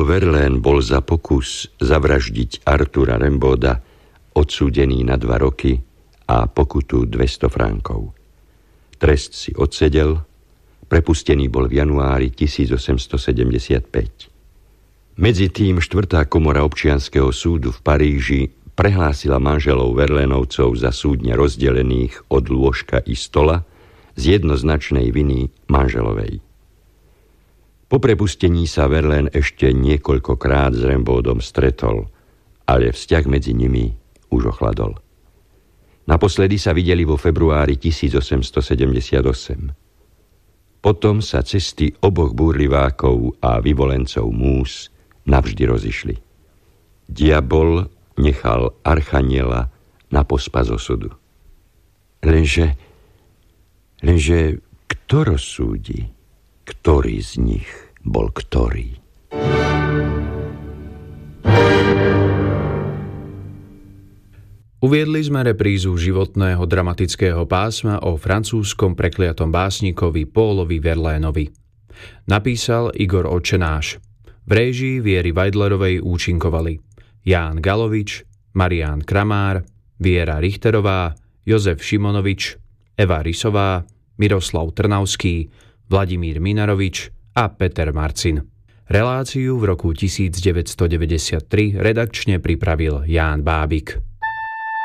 Verlaine bol za pokus zavraždiť Artura Rimbaуда odsúdený na 2 roky a pokutu 200 frankov. Trest si odsedel, prepustený bol v januári 1875. Medzitým 4. komora občianskeho súdu v Paríži prehlásila manželov Verlaineovcov za súdne rozdelených od lôžka i stola z jednoznačnej viny manželovej. Po prepustení sa Verlaine ešte niekoľkokrát s Rimbaudom stretol, ale vzťah medzi nimi už ochladol. Naposledy sa videli vo februári 1878. Potom sa cesty oboch búrlivákov a vyvolencov múz navždy rozišli. Diabol nechal archaniela na pospas osudu. Lenže kto rozsúdi, ktorý z nich bol ktorý? Uviedli sme reprízu životného dramatického pásma o francúzskom prekliatom básnikovi Paulovi Verlainovi. Napísal Igor Očenáš. V réžii Viery Weidlerovej účinkovali Ján Galovič, Marián Kramár, Viera Richterová, Jozef Šimonovič, Eva Rysová, Miroslav Trnavský, Vladimír Minarovič a Peter Marcin. Reláciu v roku 1993 redakčne pripravil Ján Bábik.